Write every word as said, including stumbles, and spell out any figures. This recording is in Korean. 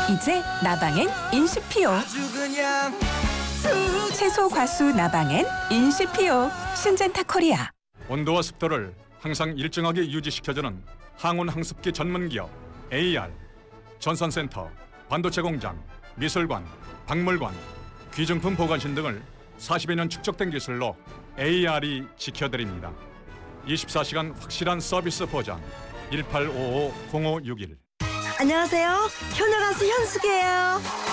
이제 나방엔 인시피오. 채소 과수 나방엔 인시피오. 신젠타 코리아. 온도와 습도를 항상 일정하게 유지시켜주는 항온 항습기 전문기업 에이알. 전산센터, 반도체 공장, 미술관, 박물관, 귀중품 보관실 등을 사십여 년 축적된 기술로 에이알이 지켜드립니다. 이십사 시간 확실한 서비스 보장. 일팔오오 공오육일. 안녕하세요. 효녀 가수 현숙이에요.